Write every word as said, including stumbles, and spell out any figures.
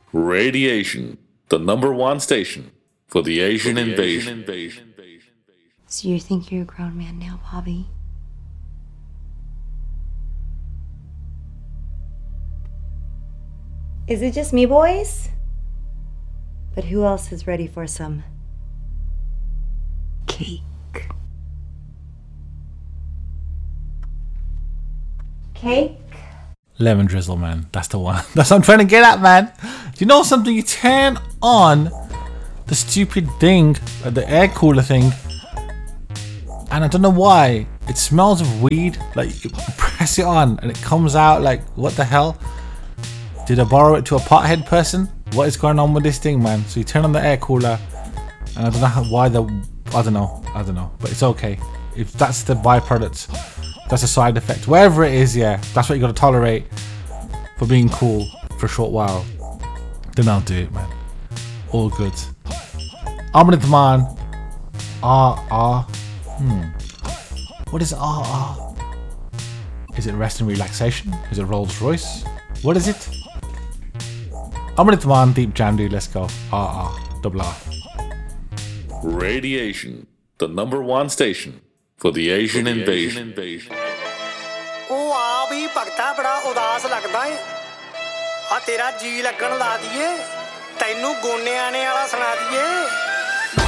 Radiation, the number one station for the Asian for the invasion. Asian invasion. So you think you're a grown man now, Bobby? Is it just me, boys? But who else is ready for some cake? Cake? Lemon drizzle, man. That's the one. That's what I'm trying to get at, man. Do you know something? You turn on the stupid thing, uh, the air cooler thing, and I don't know why. It smells of weed. Like, you press it on and it comes out like, what the hell? Did I borrow it to a pothead person? What is going on with this thing, man? So you turn on the air cooler, and I don't know how, why the, I don't know, I don't know, but it's okay. If that's the byproduct, that's a side effect. Wherever it is, yeah, that's what you gotta tolerate for being cool for a short while. Then I'll do it, man. All good. Amrit man. Ah, ah. Hmm. What is ah, ah? Is it rest and relaxation? Is it Rolls Royce? What is it? Amrit man, deep jam, dude. Let's go. Ah, ah. Double R. Radiation, the number one station for the Asian for the invasion. invasion. ਉਹ ਆ ਵੀ ਭਗਤਾ ਬੜਾ ਉਦਾਸ ਲੱਗਦਾ ਏ ਆ ਤੇਰਾ ਜੀ ਲੱਗਣ ਲਾ ਦਈਏ ਤੈਨੂੰ ਗੋਨਿਆਣੇ ਵਾਲਾ ਸੁਣਾ ਦਈਏ